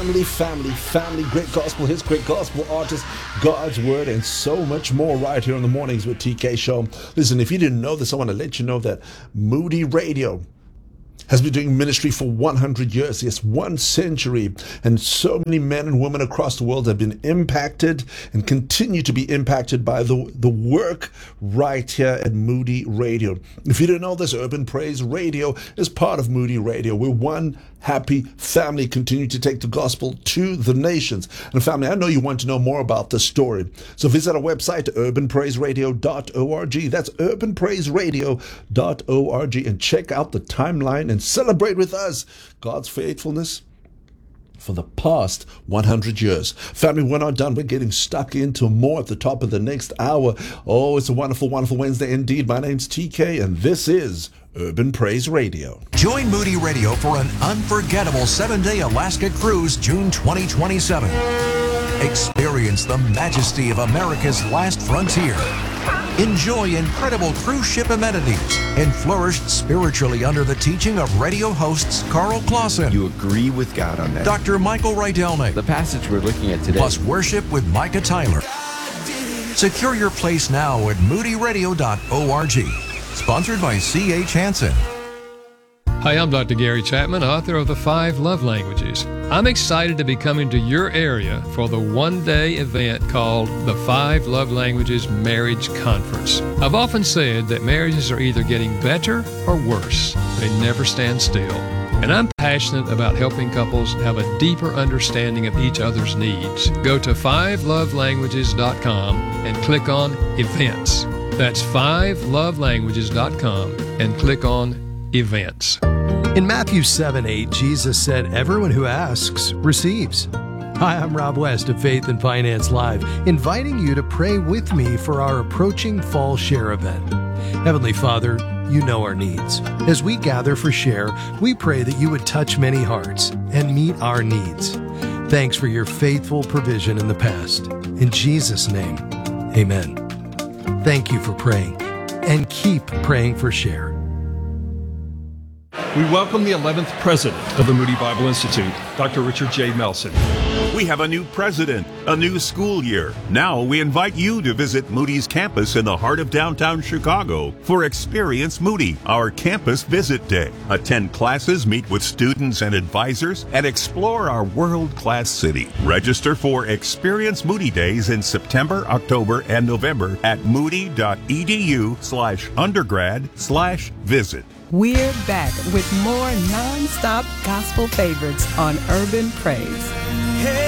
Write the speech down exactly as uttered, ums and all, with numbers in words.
family, family, family, great gospel hits, great gospel artists, God's word, and so much more right here on the Mornings with T K show. Listen, if you didn't know this, I want to let you know that Moody Radio has been doing ministry for one hundred years, yes, one century, and so many men and women across the world have been impacted and continue to be impacted by the, the work right here at Moody Radio. If you didn't know this, Urban Praise Radio is part of Moody Radio. We're one happy family, continue to take the gospel to the nations. And family, I know you want to know more about this story, so visit our website, urban praise radio dot org. That's urban praise radio dot org, and check out the timeline and celebrate with us God's faithfulness for the past one hundred years. Family, we're not done. We're getting stuck into more at the top of the next hour. Oh, it's a wonderful, wonderful Wednesday indeed. My name's T K, and this is Urban Praise Radio. Join Moody Radio for an unforgettable seven-day Alaska cruise, June twenty twenty-seven. Experience the majesty of America's last frontier. Enjoy incredible cruise ship amenities and flourish spiritually under the teaching of radio hosts Carl Clausen. You agree with God on that. Doctor Michael Rydelnik. The passage we're looking at today. Plus worship with Micah Tyler. Secure your place now at moody radio dot org. Sponsored by C H Hansen. Hi, I'm Doctor Gary Chapman, author of The Five Love Languages. I'm excited to be coming to your area for the one-day event called the Five Love Languages Marriage Conference. I've often said that marriages are either getting better or worse. They never stand still. And I'm passionate about helping couples have a deeper understanding of each other's needs. Go to five love languages dot com and click on Events. That's five love languages dot com and click on Events. In Matthew seven eight, Jesus said, "Everyone who asks receives." Hi, I'm Rob West of Faith and Finance Live, inviting you to pray with me for our approaching Fall Share event. Heavenly Father, you know our needs. As we gather for Share, we pray that you would touch many hearts and meet our needs. Thanks for your faithful provision in the past. In Jesus' name, amen. Thank you for praying, and keep praying for Share. We welcome the eleventh president of the Moody Bible Institute, Doctor Richard J. Melson. We have a new president, a new school year. Now we invite you to visit Moody's campus in the heart of downtown Chicago for Experience Moody, our campus visit day. Attend classes, meet with students and advisors, and explore our world-class city. Register for Experience Moody Days in September, October, and November at moody dot e d u slash undergrad slash visit. We're back with more non-stop gospel favorites on Urban Praise.